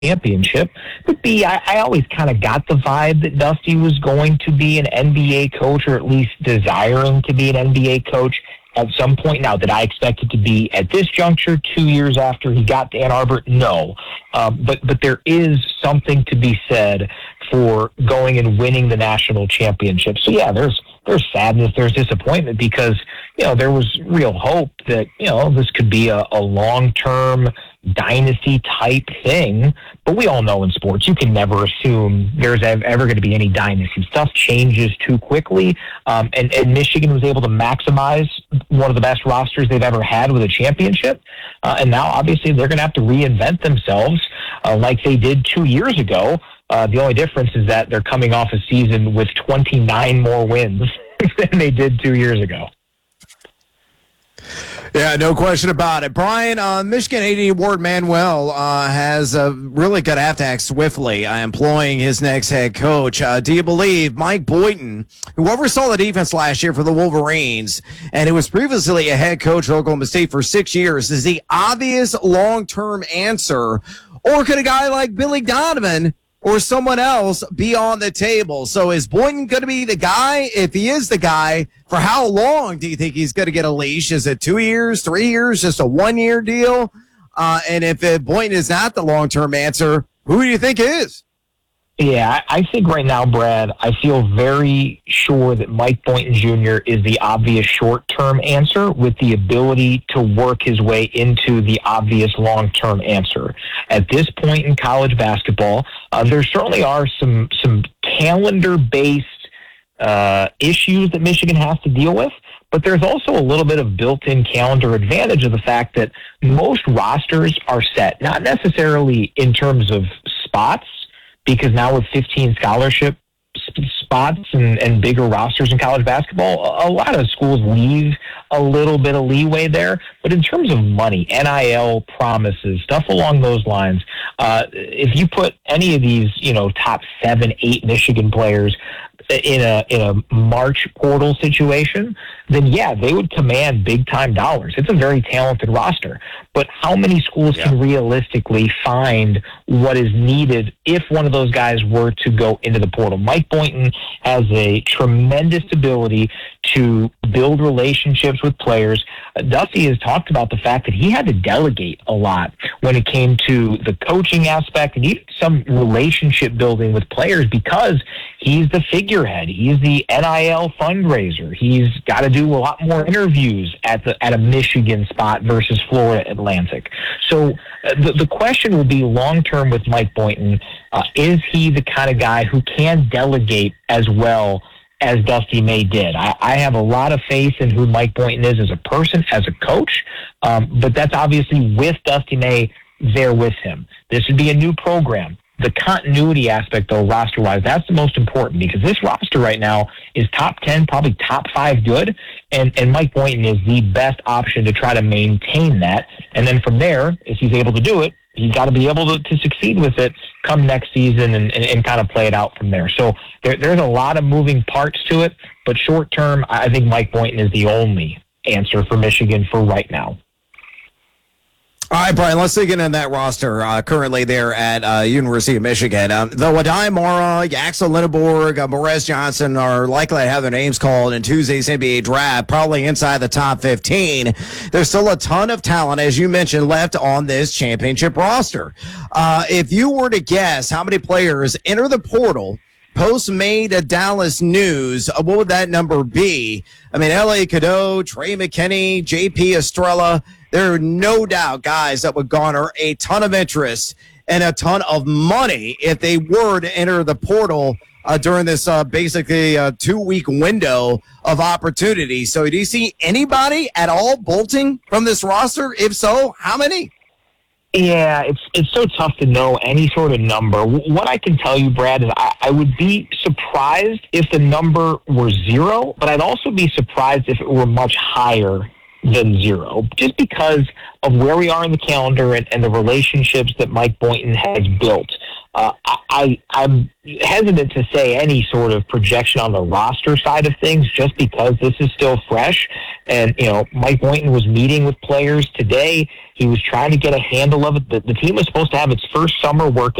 championship. But B, I always kind of got the vibe that Dusty was going to be an NBA coach, or at least desiring to be an NBA coach at some point. Now, did I expect it to be at this juncture 2 years after he got to Ann Arbor? No. But there is something to be said for going and winning the national championship. So, yeah, there's sadness, there's disappointment, because, there was real hope that, this could be a long-term dynasty type thing. But we all know in sports, you can never assume there's ever going to be any dynasty. Stuff changes too quickly. And Michigan was able to maximize one of the best rosters they've ever had with a championship. And now, obviously, they're going to have to reinvent themselves like they did 2 years ago. The only difference is that they're coming off a season with 29 more wins than they did 2 years ago. Yeah, no question about it. Brian, Michigan AD Ward Manuel has really going to have to act swiftly employing his next head coach. Do you believe Mike Boynton, who oversaw the defense last year for the Wolverines, and who was previously a head coach at Oklahoma State for 6 years, is the obvious long-term answer? Or could a guy like Billy Donovan or someone else be on the table? So is Boynton going to be the guy? If he is the guy, for how long do you think he's going to get a leash? Is it 2 years, 3 years, just a 1 year deal? And if Boynton is not the long-term answer, who do you think is? Yeah, I think right now, Brad, I feel very sure that Mike Boynton Jr. is the obvious short-term answer with the ability to work his way into the obvious long-term answer. At this point in college basketball, there certainly are some calendar-based issues that Michigan has to deal with, but there's also a little bit of built-in calendar advantage of the fact that most rosters are set, not necessarily in terms of spots, because now with 15 scholarship spots and bigger rosters in college basketball, a lot of schools leave a little bit of leeway there. But in terms of money, NIL promises, stuff along those lines, if you put any of these, top 7, 8 Michigan players in a March portal situation, then yeah, they would command big time dollars. It's a very talented roster, but how many schools can realistically find what is needed if one of those guys were to go into the portal? Mike Boynton has a tremendous ability to build relationships with players. Dusty has talked about the fact that he had to delegate a lot when it came to the coaching aspect and even some relationship building with players, because he's the figurehead. He's the NIL fundraiser. He's got to do a lot more interviews at a Michigan spot versus Florida Atlantic. So the question will be long-term with Mike Boynton. Is he the kind of guy who can delegate as well as Dusty May did? I have a lot of faith in who Mike Boynton is as a person, as a coach, but that's obviously with Dusty May there with him. This would be a new program. The continuity aspect, though, roster-wise, that's the most important, because this roster right now is top 10, probably top 5 good, and Mike Boynton is the best option to try to maintain that. And then from there, if he's able to do it, he's got to be able to succeed with it come next season and kind of play it out from there. So there's a lot of moving parts to it, but short-term, I think Mike Boynton is the only answer for Michigan for right now. All right, Brian, let's dig into that roster currently there at University of Michigan. Though Adai Mara, Axel Lindeborg, Morez Johnson are likely to have their names called in Tuesday's NBA draft, probably inside the top 15. There's still a ton of talent, as you mentioned, left on this championship roster. If you were to guess how many players enter the portal post-made Dallas news, what would that number be? I mean, L.A. Cadeau, Trey McKinney, J.P. Estrella, there are no doubt guys that would garner a ton of interest and a ton of money if they were to enter the portal during this basically 2-week window of opportunity. So do you see anybody at all bolting from this roster? If so, how many? Yeah, it's so tough to know any sort of number. What I can tell you, Brad, is I would be surprised if the number were 0, but I'd also be surprised if it were much higher than 0, just because of where we are in the calendar and the relationships that Mike Boynton has built. I'm hesitant to say any sort of projection on the roster side of things just because this is still fresh. And, Mike Boynton was meeting with players today. He was trying to get a handle of it. The team was supposed to have its first summer workout